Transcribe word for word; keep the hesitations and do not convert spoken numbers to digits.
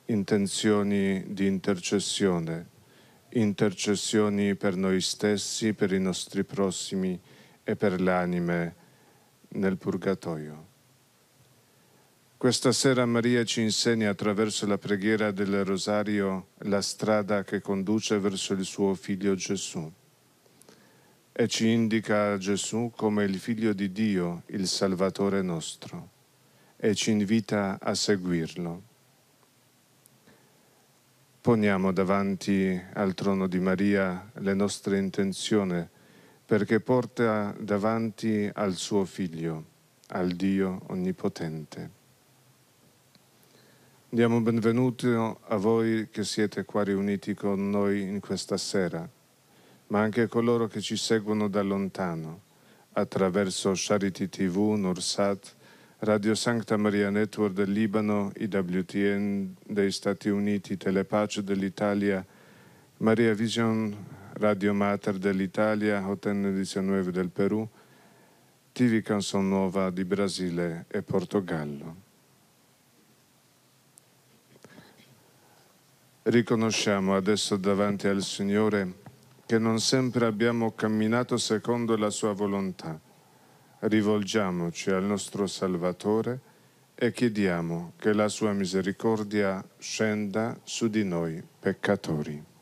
intenzioni di intercessione, intercessioni per noi stessi, per i nostri prossimi e per le anime nel purgatorio. Questa sera Maria ci insegna attraverso la preghiera del Rosario la strada che conduce verso il suo Figlio Gesù e ci indica Gesù come il Figlio di Dio, il Salvatore nostro, e ci invita a seguirlo. Poniamo davanti al trono di Maria le nostre intenzioni, perché porta davanti al suo Figlio, al Dio Onnipotente. Diamo benvenuto a voi che siete qua riuniti con noi in questa sera, ma anche a coloro che ci seguono da lontano, attraverso Charity tivù, Nursat, Radio Sancta Maria Network del Libano, I W T N dei Stati Uniti, Telepace dell'Italia, Maria Vision, Radio Mater dell'Italia, O T N diciannove del Perù, T V Canson Nuova di Brasile e Portogallo. Riconosciamo adesso davanti al Signore che non sempre abbiamo camminato secondo la Sua volontà. Rivolgiamoci al nostro Salvatore e chiediamo che la Sua misericordia scenda su di noi peccatori.